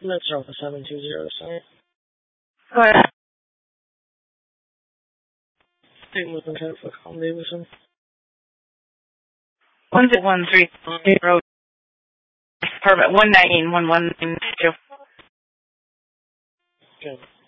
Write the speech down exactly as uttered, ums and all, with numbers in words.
Let's start with seven two zero, sorry. Go ahead. State with intent for Colin Davidson. One zero one three zero. Perfect. One nine one one two. Okay.